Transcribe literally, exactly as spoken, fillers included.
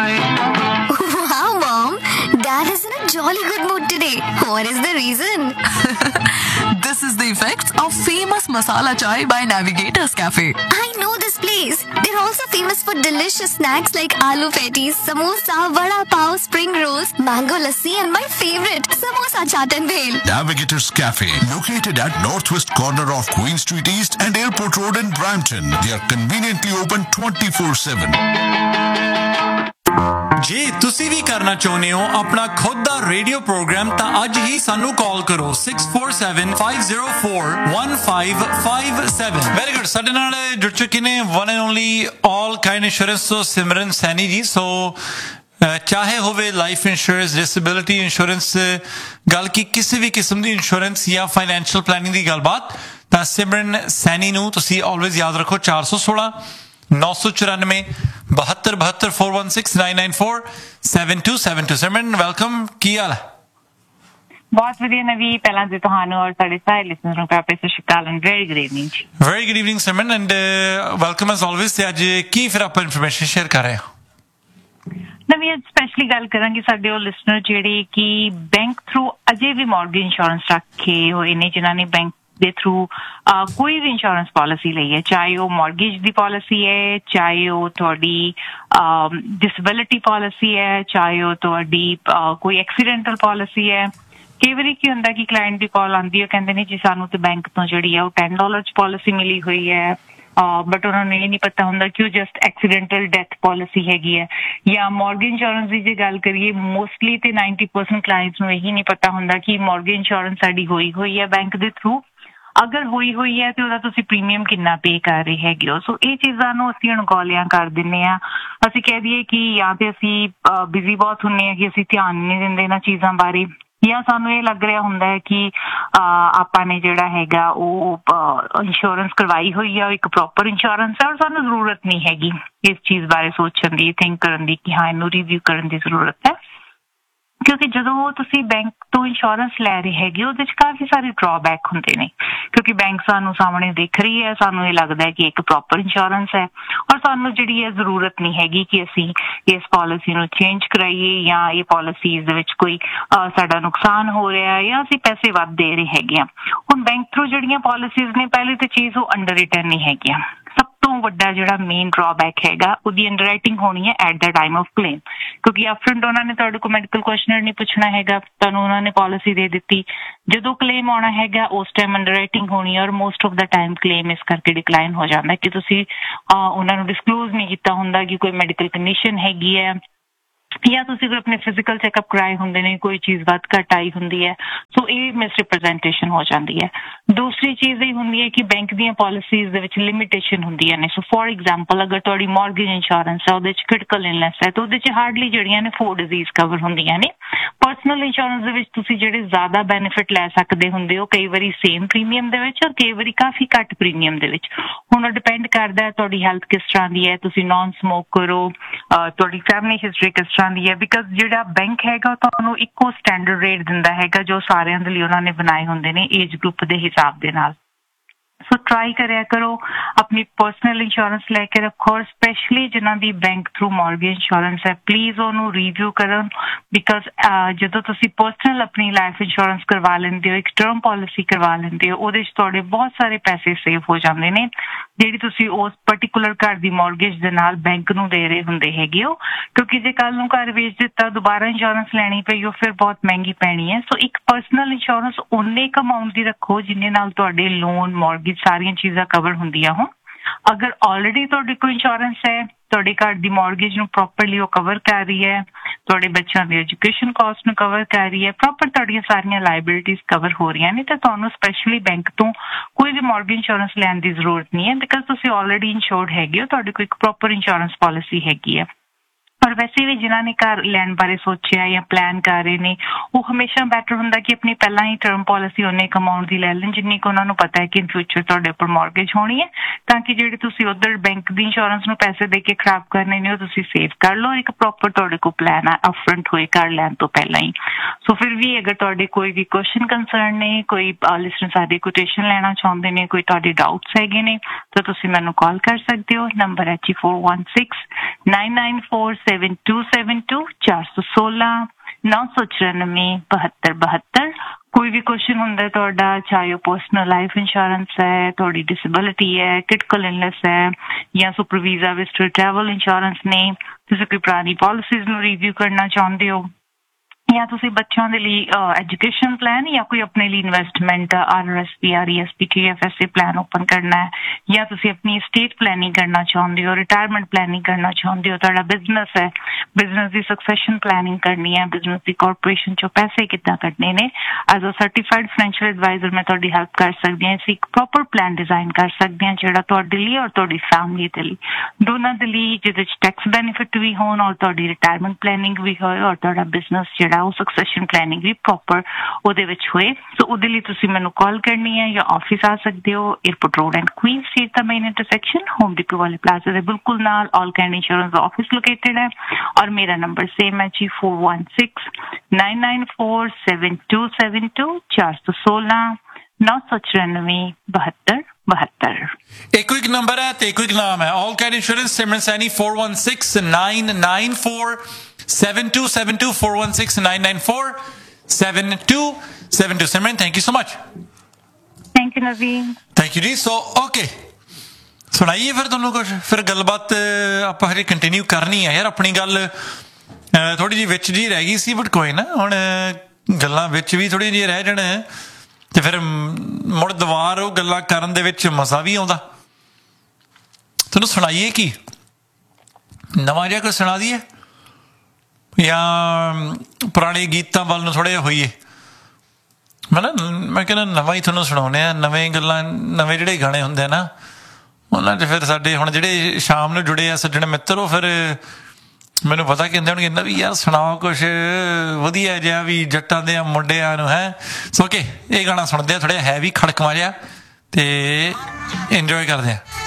chai. Wow, Mom. Dad is in a jolly good mood today. What is the reason? This is the effects of famous masala chai by Navigators Cafe. I know this place. They're also famous for delicious snacks like aloo patties, samosa, vada pav, spring rolls, mango lassi, and my favorite, samosa chaat and bhel. Navigators Cafe, located at northwest corner of Queen Street East and Airport Road in Brampton. They are conveniently open twenty-four seven. ਜੇ ਤੁਸੀਂ ਵੀ ਕਰਨਾ ਚਾਹੁੰਦੇ ਹੋ ਆਪਣਾ ਖੁਦ ਦਾ radio programme ਤਾਂ ਅੱਜ ਹੀ ਸਾਨੂੰ ਕਾਲ ਕਰੋ six four seven five zero four one five five seven। Very good. ਸਾਡੇ ਨਾਲ ਜੁੜ ਚੁੱਕੇ ਨੇ one and only all kind insurance ਤੋਂ ਸਿਮਰਨ ਸੈਣੀ ਜੀ। ਸੋ ਚਾਹੇ ਹੋਵੇ ਲਾਈਫ ਇੰਸ਼ੋਰੈਂਸ, ਡਿਸੇਬਿਲਿਟੀ ਇੰਸ਼ੋਰੈਂਸ, ਗੱਲ ਕੀ ਕਿਸੇ ਵੀ ਕਿਸਮ ਦੀ ਇੰਸ਼ੋਰੈਂਸ ਜਾਂ ਫਾਈਨੈਂਸ਼ੀਅਲ ਪਲੈਨਿੰਗ ਦੀ ਗੱਲਬਾਤ, ਤਾਂ ਸਿਮਰਨ ਸੈਣੀ ਨੂੰ ਤੁਸੀਂ ਆਲਵੇਜ਼ ਯਾਦ ਰੱਖੋ ਚਾਰ ਸੌ ਸੋਲਾਂ ਨੌ ਸੌ ਚੁਰਾਨਵੇਂ ਬਹੱਤਰ ਬਹੱਤਰ four one six nine nine four seven two seven two। ਸਿਮਰਨ ਵੈਲਕਮ, ਕੀ ਹਾਲ ਹੈ? ਬਹੁਤ ਵਧੀਆ ਨਵੀ, ਪਹਿਲਾਂ ਤੇ ਤੁਹਾਨੂੰ ਔਰ ਸਾਡੇ ਸਾਰੇ ਲਿਸਨਰਸ ਨੂੰ ਪਿਆਰ ਭਰੀ ਸਤਿ ਸ਼੍ਰੀ ਅਕਾਲ ਐਂਡ ਵੈਰੀ ਗੁੱਡ ਈਵਨਿੰਗ ਜੀ। Very good evening Simran and welcome as always. ਤੇ ਅੱਜ ਕੀ ਫਿਰ ਆਪਾਂ ਇਨਫੋਰਮੇਸ਼ਨ ਸ਼ੇਅਰ ਕਰ ਰਹੇ ਹਾਂ? ਨਵੀ ਅੱਜ ਸਪੈਸ਼ਲੀ ਗੱਲ ਕਰਾਂਗੇ ਸਾਡੇ ਉਹ ਲਿਸਨਰ ਜਿਹੜੇ ਕਿ ਬੈਂਕ ਥਰੂ ਅਜੇ ਵੀ ਮੌਰਗੇਜ ਇੰਸ਼ੋਰੈਂਸ ਰੱਖੇ ਹੋਏ ਨੇ, ਜਿਨ੍ਹਾਂ ਨੇ ਬੈਂਕ ਦੇ ਥਰੂ ਕੋਈ ਵੀ ਇੰਸ਼ੋਰੈਂਸ ਪਾਲਿਸੀ ਲਈ ਹੈ, ਚਾਹੇ ਉਹ ਮੌਰਗੇਜ ਦੀ ਪਾਲਿਸੀ ਹੈ, ਚਾਹੇ ਉਹ ਤੁਹਾਡੀ ਡਿਸੇਬਿਲਿਟੀ ਪਾਲਿਸੀ ਹੈ, ਚਾਹੇ ਉਹ ਤੁਹਾਡੀ ਕੋਈ ਐਕਸੀਡੈਂਟਲ ਪਾਲਿਸੀ ਹੈ। ਕਈ ਵਾਰੀ ਕੀ ਹੁੰਦਾ ਕਿ ਕਲਾਇੰਟ ਦੀ ਕਾਲ ਆਉਂਦੀ ਹੈ, ਕਹਿੰਦੇ ਨੇ ਜੀ ਸਾਨੂੰ ਤੇ ਬੈਂਕ ਤੋਂ ਜਿਹੜੀ ਹੈ ਉਹ ਟੈਨ ਡਾਲਰ ਚ ਪਾਲਿਸੀ ਮਿਲੀ ਹੋਈ ਹੈ, ਬਟ ਉਹਨਾਂ ਨੂੰ ਇਹ ਨਹੀਂ ਪਤਾ ਹੁੰਦਾ ਕਿ ਉਹ ਜਸਟ ਐਕਸੀਡੈਂਟਲ ਡੈਥ ਪਾਲਿਸੀ ਹੈਗੀ ਹੈ। ਜਾਂ ਮੌਰਗੇਜ ਇੰਸ਼ੋਰੈਂਸ ਦੀ ਜੇ ਗੱਲ ਕਰੀਏ, ਮੋਸਟਲੀ ਤੇ ਨਾਈਨਟੀ ਪਰਸੈਂਟ ਕਲਾਇੰਟਸ ਨੂੰ ਇਹੀ ਨਹੀਂ ਪਤਾ ਹੁੰਦਾ ਕਿ ਮੌਰਗੇਜ ਇੰਸ਼ੋਰੈਂਸ ਸਾਡੀ ਹੋਈ ਹੋਈ ਹੈ ਬੈਂਕ ਦੇ ਥਰੂ। ਅਗਰ ਹੋਈ ਹੋਈ ਹੈ ਤੇ ਉਹਦਾ ਤੁਸੀਂ ਪ੍ਰੀਮੀਅਮ ਕਿੰਨਾ ਪੇ ਕਰ ਰਹੇ ਹੈਗੇ ਹੋ। ਸੋ ਇਹ ਚੀਜ਼ਾਂ ਨੂੰ ਅਸੀਂ ਅਣਗੌਲਿਆਂ ਕਰ ਦਿੰਦੇ ਹਾਂ। ਅਸੀਂ ਕਹਿ ਦਈਏ ਕਿ ਜਾਂ ਤੇ ਅਸੀਂ ਬਿਜ਼ੀ ਬਹੁਤ ਹੁੰਦੇ ਹਾਂ ਕਿ ਅਸੀਂ ਧਿਆਨ ਨਹੀਂ ਦਿੰਦੇ ਇਹਨਾਂ ਚੀਜ਼ਾਂ ਬਾਰੇ, ਜਾਂ ਸਾਨੂੰ ਇਹ ਲੱਗ ਰਿਹਾ ਹੁੰਦਾ ਹੈ ਕਿ ਆਪਾਂ ਨੇ ਜਿਹੜਾ ਹੈਗਾ ਉਹ ਇੰਸ਼ੋਰੈਂਸ ਕਰਵਾਈ ਹੋਈ ਹੈ, ਉਹ ਇੱਕ ਪ੍ਰੋਪਰ ਇੰਸ਼ੋਰੈਂਸ ਹੈ ਔਰ ਸਾਨੂੰ ਜ਼ਰੂਰਤ ਨਹੀਂ ਹੈਗੀ ਇਸ ਚੀਜ਼ ਬਾਰੇ ਸੋਚਣ ਦੀ, ਥਿੰਕ ਕਰਨ ਦੀ ਕਿ ਹਾਂ ਇਹਨੂੰ ਰਿਵਿਊ ਕਰਨ ਦੀ ਜ਼ਰੂਰਤ ਹੈ। ਕਿਉਂਕਿ ਜਦੋਂ ਤੁਸੀਂ ਬੈਂਕ ਤੋਂ ਇੰਸ਼ੋਰੈਂਸ ਲੈ ਰਹੇ ਹੈਗੇ ਉਹਦੇ 'ਚ ਕਾਫੀ ਸਾਰੇ ਡਰਾਬੈਕ ਹੁੰਦੇ ਨੇ, ਕਿਉਂਕਿ ਬੈਂਕ ਸਾਨੂੰ ਸਾਹਮਣੇ ਦੇਖ ਰਹੀ ਹੈ, ਸਾਨੂੰ ਇਹ ਲੱਗਦਾ ਹੈ ਕਿ ਇੱਕ ਪ੍ਰੋਪਰ ਇੰਸ਼ੋਰੈਂਸ ਹੈ ਔਰ ਸਾਨੂੰ ਜਿਹੜੀ ਹੈ ਜ਼ਰੂਰਤ ਨਹੀਂ ਹੈਗੀ ਕਿ ਅਸੀਂ ਇਸ ਪਾਲਿਸੀ ਨੂੰ ਚੇਂਜ ਕਰਾਈਏ ਜਾਂ ਇਹ ਪਾਲਿਸੀਜ਼ ਦੇ ਵਿੱਚ ਕੋਈ ਸਾਡਾ ਨੁਕਸਾਨ ਹੋ ਰਿਹਾ ਜਾਂ ਅਸੀਂ ਪੈਸੇ ਵੱਧ ਦੇ ਰਹੇ ਹੈਗੇ ਹਾਂ। ਹੁਣ ਬੈਂਕ ਥਰੂ ਜਿਹੜੀਆਂ ਪਾਲਿਸੀਜ਼ ਨੇ, ਪਹਿਲੀ ਤਾਂ ਚੀਜ਼ ਉਹ ਅੰਡਰ ਰਿਟਰਨ ਨਹੀਂ ਹੈਗੀਆਂ। ਸਭ ਤੋਂ ਵੱਡਾ ਜਿਹੜਾ ਮੇਨ ਡਰਾਬੈਕ ਹੈਗਾ ਉਹਦੀ ਅੰਡਰਰਾਈਟਿੰਗ ਹੋਣੀ ਹੈ at the time of claim, ਕਿਉਂਕਿ ਅਪਫਰੰਟ ਉਹਨਾਂ ਨੇ ਤੁਹਾਡੇ ਕੋਲ ਮੈਡੀਕਲ ਕੁਐਸਚਨਰ ਨਹੀਂ ਪੁੱਛਣਾ ਹੈਗਾ, ਤੁਹਾਨੂੰ ਉਹਨਾਂ ਨੇ ਪਾਲਿਸੀ ਦੇ ਦਿੱਤੀ। ਜਦੋਂ ਕਲੇਮ ਆਉਣਾ ਹੈਗਾ ਉਸ ਟਾਈਮ ਅੰਡਰਰਾਈਟਿੰਗ ਹੋਣੀ ਹੈ ਔਰ most of the time claim ਇਸ ਕਰਕੇ ਡਿਕਲਾਈਨ ਹੋ ਜਾਂਦਾ ਕਿ ਤੁਸੀਂ ਉਹਨਾਂ ਨੂੰ ਡਿਸਕਲੋਜ਼ ਨਹੀਂ ਕੀਤਾ ਹੁੰਦਾ ਕਿ ਕੋਈ ਮੈਡੀਕਲ ਕੰਡੀਸ਼ਨ ਹੈਗੀ ਹੈ ਜਾਂ ਤੁਸੀਂ ਕੋਈ ਆਪਣੇ ਫਿਜ਼ੀਕਲ ਚੈੱਕਅਪ ਕਰਾਏ ਹੁੰਦੇ ਨੇ, ਕੋਈ ਚੀਜ਼ ਵੱਧ ਘੱਟ ਆਈ ਹੁੰਦੀ ਹੈ। ਸੋ ਇਹ ਮਿਸਰਿਪ੍ਰੈਜ਼ੈਂਟੇਸ਼ਨ ਹੋ ਜਾਂਦੀ ਹੈ। ਦੂਸਰੀ ਚੀਜ਼ ਇਹ ਹੁੰਦੀ ਹੈ ਕਿ ਬੈਂਕ ਦੀਆਂ ਪਾਲਿਸੀਜ਼ ਦੇ ਵਿੱਚ ਲਿਮਿਟੇਸ਼ਨ ਹੁੰਦੀਆਂ ਨੇ। ਸੋ ਫੋਰ ਐਗਜ਼ਾਮਪਲ, ਅਗਰ ਤੁਹਾਡੀ ਮੌਰਗੇਜ ਇੰਸ਼ੋਰੈਂਸ ਹੈ ਉਹਦੇ 'ਚ ਕ੍ਰਿਟੀਕਲ ਇਲਨੈਸ ਹੈ ਤਾਂ ਉਹਦੇ 'ਚ ਹਾਰਡਲੀ ਜਿਹੜੀਆਂ ਨੇ ਫੋਰ ਡਿਜ਼ੀਜ਼ ਕਵਰ ਹੁੰਦੀਆਂ ਨੇ। ਪਰਸਨਲ ਇੰਸ਼ੋਰੈਂਸ ਦੇ ਵਿੱਚ ਤੁਸੀਂ ਜਿਹੜੇ ਜ਼ਿਆਦਾ ਬੈਨੀਫਿਟ ਲੈ ਸਕਦੇ ਹੁੰਦੇ ਹੋ ਕਈ ਵਾਰੀ ਸੇਮ ਪ੍ਰੀਮੀਅਮ ਦੇ ਵਿੱਚ ਔਰ ਕਈ ਵਾਰੀ ਕਾਫੀ ਘੱਟ ਪ੍ਰੀਮੀਅਮ ਦੇ ਵਿੱਚ। ਹੁਣ ਉਹ ਡਿਪੈਂਡ ਕਰਦਾ ਹੈ ਤੁਹਾਡੀ ਹੈਲਥ ਕਿਸ ਤਰ੍ਹਾਂ ਦੀ ਹੈ, ਤੁਸੀਂ ਨੋਨ ਸਮੋਕ ਕਰੋ, ਤੁਹਾਡੀ ਫੈਮਿਲੀ ਹਿਸਟਰੀ ਕਿਸ ਤਰ੍ਹਾਂ ਦੀ ਹੈ। ਬਿਕਾਜ਼ ਜਿਹੜਾ ਬੈਂਕ ਹੈਗਾ ਉਹ ਤੁਹਾਨੂੰ ਇੱਕੋ ਸਟੈਂਡਰਡ ਰੇਟ ਦਿੰਦਾ ਹੈਗਾ ਜੋ ਸਾਰਿਆਂ ਦੇ ਲਈ ਉਹਨਾਂ ਨੇ ਬਣਾਏ ਹੁੰਦੇ ਨੇ ਏਜ ਗਰੁੱਪ ਦੇ ਹਿਸਾਬ ਦੇ ਨਾਲ। ਸੋ ਟਰਾਈ ਕਰਿਆ ਕਰੋ ਆਪਣੀ ਪਰਸਨਲ ਇੰਸ਼ੋਰੈਂਸ ਲੈ ਕੇ ਰੱਖੋ ਔਰ ਸਪੈਸ਼ਲੀ ਜਿਨ੍ਹਾਂ ਦੀ ਬੈਂਕ ਥਰੂ ਮੌਰਗੇਜ ਇੰਸ਼ੋਰੈਂਸ ਹੈ ਪਲੀਜ਼ ਉਹਨੂੰ ਰਿਵਿਊ ਕਰਨ। ਬਿਕਾਜ਼ ਜਦੋਂ ਤੁਸੀਂ ਪਰਸਨਲ ਆਪਣੀ ਲਾਈਫ ਇੰਸ਼ੋਰੈਂਸ ਕਰਵਾ ਲੈਂਦੇ ਹੋ, ਇੱਕ ਟਰਮ ਪਾਲਿਸੀ ਕਰਵਾ ਲੈਂਦੇ ਹੋ, ਉਹਦੇ 'ਚ ਤੁਹਾਡੇ ਬਹੁਤ ਸਾਰੇ ਪੈਸੇ ਸੇਵ ਹੋ ਜਾਂਦੇ ਨੇ ਜਿਹੜੀ ਤੁਸੀਂ ਉਸ ਪਰਟੀਕੂਲਰ ਘਰ ਦੀ ਮੌਰਗੇਜ ਦੇ ਨਾਲ ਬੈਂਕ ਨੂੰ ਦੇ ਰਹੇ ਹੁੰਦੇ ਹੈਗੇ ਹੋ। ਕਿਉਂਕਿ ਜੇ ਕੱਲ ਨੂੰ ਘਰ ਵੇਚ ਦਿੱਤਾ, ਦੁਬਾਰਾ ਇੰਸ਼ੋਰੈਂਸ ਲੈਣੀ ਪਈ, ਉਹ ਫਿਰ ਬਹੁਤ ਮਹਿੰਗੀ ਪੈਣੀ ਹੈ। ਸੋ ਇੱਕ ਪਰਸਨਲ ਇੰਸ਼ੋਰੈਂਸ ਓਨੇ ਕੁ ਅਮਾਊਂਟ ਦੀ ਰੱਖੋ ਜਿੰਨੇ ਨਾਲ ਤੁਹਾਡੇ ਲੋਨ, ਮੌਰਗੇਜ ਸਾਰੀਆਂ ਚੀਜ਼ਾਂ ਕਵਰ ਹੁੰਦੀਆਂ ਹੋਣ। ਅਗਰ ਆਲਰੇਡੀ ਤੁਹਾਡੀ ਕੋਈ ਇੰਸ਼ੋਰੈਂਸ ਹੈ, ਤੁਹਾਡੇ ਘਰ ਦੀ ਮੌਰਗੇਜ ਨੂੰ ਪ੍ਰੋਪਰਲੀ ਉਹ ਕਵਰ ਕਰ ਰਹੀ ਹੈ, ਤੁਹਾਡੇ ਬੱਚਿਆਂ ਦੀ ਐਜੂਕੇਸ਼ਨ ਕਾਸਟ ਨੂੰ ਕਵਰ ਕਰ ਰਹੀ ਹੈ, ਪ੍ਰੋਪਰ ਤੁਹਾਡੀਆਂ ਸਾਰੀਆਂ ਲਾਇਬਿਲਿਟੀਜ਼ ਕਵਰ ਹੋ ਰਹੀਆਂ ਨੇ, ਤਾਂ ਤੁਹਾਨੂੰ ਸਪੈਸ਼ਲੀ ਬੈਂਕ ਤੋਂ ਕੋਈ ਵੀ ਮੌਰਗੇਜ ਇੰਸ਼ੋਰੈਂਸ ਲੈਣ ਦੀ ਜ਼ਰੂਰਤ ਨਹੀਂ ਹੈ। ਬਿਕਾਜ਼ ਤੁਸੀਂ ਆਲਰੇਡੀ ਇੰਸ਼ੋਰਡ ਹੈਗੇ ਹੋ, ਤੁਹਾਡੇ ਕੋਲ ਇੱਕ ਪ੍ਰੋਪਰ ਇੰਸ਼ੋਰੈਂਸ ਪਾਲਿਸੀ ਹੈਗੀ ਹੈ। ਪਰ ਵੈਸੇ ਵੀ ਜਿਨ੍ਹਾਂ ਨੇ ਘਰ ਲੈਣ ਬਾਰੇ ਸੋਚਿਆ ਜਾਂ ਪਲਾਨ ਕਰ ਰਹੇ ਨੇ, ਉਹ ਹਮੇਸ਼ਾ ਬੈਟਰ ਹੁੰਦਾ ਕਿ ਆਪਣੀ ਪਹਿਲਾਂ ਹੀ ਟਰਮ ਪਾਲਿਸੀ ਉਹਨੇ ਇੱਕ ਅਮਾਊਂਟ ਦੀ ਲੈ ਲੈਣ ਜਿੰਨੀ ਕੁ ਉਹਨਾਂ ਨੂੰ ਪਤਾ ਹੈ ਕਿ ਇਨ ਫਿਊਚਰ ਤੁਹਾਡੇ ਉੱਪਰ ਮੌਰਗੇਜ ਹੋਣੀ ਹੈ, ਤਾਂ ਕਿ ਜਿਹੜੇ ਤੁਸੀਂ ਉੱਧਰ ਬੈਂਕ ਦੀ ਇੰਸ਼ੋਰੈਂਸ ਨੂੰ ਪੈਸੇ ਦੇ ਕੇ ਖਰਾਬ ਕਰਨੇ ਨੇ ਉਹ ਤੁਸੀਂ ਸੇਵ ਕਰ ਲਓ। ਇੱਕ ਪ੍ਰੋਪਰ ਤੁਹਾਡੇ ਕੋਲ ਪਲਾਨ ਆ ਅਪਫਰੰਟ ਹੋਏ ਘਰ ਲੈਣ ਤੋਂ ਪਹਿਲਾਂ ਹੀ। ਸੋ ਫਿਰ ਵੀ ਅਗਰ ਤੁਹਾਡੇ ਕੋਈ ਵੀ ਕੁਐਸਚਨ ਕੰਸਰਨ ਨੇ, ਕੋਈ ਲਿਸਨਰ ਸਾਡੇ ਕੋਟੇਸ਼ਨ ਲੈਣਾ ਚਾਹੁੰਦੇ ਨੇ, ਕੋਈ ਤੁਹਾਡੇ ਡਾਊਟਸ ਹੈਗੇ ਨੇ, ਤਾਂ ਤੁਸੀਂ ਮੈਨੂੰ ਕਾਲ ਕਰ ਸਕਦੇ ਹੋ। ਨੰਬਰ ਹੈ ਜੀ four one six nine nine four seven seven to seven to चार सौ सोलह नौ सौ चौरानवे बहत्तर बहत्तर कोई भी क्वेश्चन ਹੁੰਦਾ ਤੁਹਾਡਾ ਚਾਹੇ ਉਹ ਪਰਸਨਲ ਲਾਈਫ ਇੰਸ਼ੋਰੈਂਸ ਹੈ ਤੁਹਾਡੀ ਡਿਸੇਬਿਲਿਟੀ ਹੈ ਕ੍ਰਿਟੀਕਲ ਇਲਨੈਸ ਹੈ ਜਾਂ super visa visitor travel insurance ਨੇ ਤੁਸੀਂ ਕੋਈ ਪੁਰਾਣੀ ਪਾਲਿਸੀਜ਼ ਨੂੰ ਰਿਵਿਊ ਕਰਨਾ ਚਾਹੁੰਦੇ ਹੋ ਜਾਂ ਤੁਸੀਂ ਬੱਚਿਆਂ ਦੇ ਲਈ ਐਜੂਕੇਸ਼ਨ ਪਲਾਨ ਜਾਂ ਕੋਈ ਆਪਣੇ ਲਈ investment R R S P R E S P T F S A plan open ਕਰਨਾ ਹੈ ਜਾਂ ਤੁਸੀਂ ਆਪਣੀ ਸਟੇਟ ਪਲੈਨਿੰਗ ਕਰਨਾ ਚਾਹੁੰਦੇ ਹੋ ਰਿਟਾਇਰਮੈਂਟ ਪਲੈਨਿੰਗ ਕਰਨਾ ਚਾਹੁੰਦੇ ਹੋ ਤੁਹਾਡਾ ਬਿਜ਼ਨਸ ਹੈ ਬਿਜ਼ਨਸ ਦੀ ਸਕਸੈਸ਼ਨ ਪਲੈਨਿੰਗ ਕਰਨੀ ਹੈ ਬਿਜ਼ਨਸ ਦੀ ਕਾਰਪੋਰੇਸ਼ਨ ਚੋਂ ਪੈਸੇ ਕਿੱਦਾਂ ਕੱਢਣੇ ਨੇ as a certified financial advisor ਮੈਂ ਤੁਹਾਡੀ ਹੈਲਪ ਕਰ ਸਕਦੀ ਹਾਂ ਅਸੀਂ ਇੱਕ ਪ੍ਰੋਪਰ ਪਲਾਨ ਡਿਜ਼ਾਈਨ ਕਰ ਸਕਦੇ ਹਾਂ ਜਿਹੜਾ ਤੁਹਾਡੇ ਲਈ ਔਰ ਤੁਹਾਡੀ ਫੈਮਿਲੀ ਦੇ ਲਈ ਦੋਨਾਂ ਦੇ ਲਈ ਜਿਹਦੇ 'ਚ ਟੈਕਸ ਬੈਨੀਫਿਟ ਵੀ ਹੋਣ ਔਰ ਤੁਹਾਡੀ ਰਿਟਾਇਰਮੈਂਟ ਪਲੈਨਿੰਗ ਵੀ ਹੋਏ ਔਰ ਤੁਹਾਡਾ ਬਿਜ਼ਨਸ ਜਿਹੜਾ ਉਹ ਸਕਸੈਸ਼ਨ ਪਲੈਨਿੰਗ ਵੀ ਪ੍ਰੋਪਰ ਉਹਦੇ ਵਿੱਚ ਹੋਏ ਸੋ ਉਹਦੇ ਲਈ ਤੁਸੀਂ ਮੈਨੂੰ ਕਾਲ ਕਰਨੀ ਹੈ ਜਾਂ ਆਫਿਸ ਆ ਸਕਦੇ ਹੋ airport road and Queen street the main intersection home depot ਵਾਲੇ ਪਲਾਜ਼ਾ ਦੇ ਬਿਲਕੁਲ ਨਾਲ ਆਲ ਕੈਨੇਡਾ ਇੰਸ਼ੋਰੈਂਸ ਦਾ ਆਫਿਸ ਲੋਕੇਟਡ ਹੈ ਔਰ ਮੇਰਾ ਨੰਬਰ ਸੇਮ ਹੈ ਜੀ four one six nine nine four seven to seven to चार सौ सोलह नौ सौ चौरानवे बहत्तर बहत्तर ਇੱਕੋ ਇੱਕ ਨੰਬਰ ਹੈ ਤੇ ਇੱਕੋ ਇੱਕ ਨਾਮ ਹੈ ਆਲ Canada insurance Simran Saini four one six nine nine four seven two seven two four one six nine nine four seven two seven two Simran, thank you so much. Thank you Naveen. Thank you ਜੀ so okay ਸੁਣਾਈਏ ਫਿਰ ਤੁਹਾਨੂੰ ਕੁਝ ਫਿਰ ਗੱਲਬਾਤ ਆਪਾਂ ਹਜੇ continue ਕਰਨੀ ਹੈ ਯਾਰ ਆਪਣੀ ਗੱਲ ਥੋੜੀ ਜਿਹੀ ਵਿੱਚ ਜੀ ਰਹਿ ਗਈ ਸੀ ਬਟ ਕੋਈ ਨਾ ਹੁਣ ਗੱਲਾਂ ਵਿੱਚ ਵੀ ਥੋੜੀ ਜਿਹੀ ਰਹਿ ਜਾਣ ਤੇ ਫਿਰ ਮੁੜ ਦੁਬਾਰ ਉਹ ਗੱਲਾਂ ਕਰਨ ਦੇ ਵਿੱਚ ਮਜ਼ਾ ਵੀ ਆਉਂਦਾ ਤੁਹਾਨੂੰ ਸੁਣਾਈਏ ਕੀ ਨਵਾਂ ਜਿਹਾ ਕੁਝ ਸੁਣਾ ਦਈਏ ਜਾਂ ਪੁਰਾਣੇ ਗੀਤਾਂ ਵੱਲ ਨੂੰ ਥੋੜ੍ਹਾ ਜਿਹਾ ਹੋਈਏ ਮੈਂ ਨਾ ਮੈਂ ਕਹਿੰਦਾ ਨਵਾਂ ਹੀ ਤੁਹਾਨੂੰ ਸੁਣਾਉਂਦੇ ਹਾਂ ਨਵੇਂ ਗੱਲਾਂ ਨਵੇਂ ਜਿਹੜੇ ਗਾਣੇ ਹੁੰਦੇ ਆ ਨਾ ਉਹਨਾਂ 'ਚ ਫਿਰ ਸਾਡੇ ਹੁਣ ਜਿਹੜੇ ਸ਼ਾਮ ਨੂੰ ਜੁੜੇ ਆ ਸੱਜਣ ਮਿੱਤਰ ਉਹ ਫਿਰ ਮੈਨੂੰ ਪਤਾ ਕਹਿੰਦੇ ਹੋਣਗੇ ਨਾ ਵੀ ਯਾਰ ਸੁਣਾਓ ਕੁਛ ਵਧੀਆ ਜਿਹਾ ਵੀ ਜੱਟਾਂ ਦੇ ਮੁੰਡਿਆਂ ਨੂੰ ਹੈ ਸੋ ਓਕੇ ਇਹ ਗਾਣਾ ਸੁਣਦੇ ਆ ਥੋੜ੍ਹਾ ਹੈ ਵੀ ਖੜਕਵਾਂ ਜਿਹਾ ਤੇ ਇੰਜੋਏ ਕਰਦੇ ਆ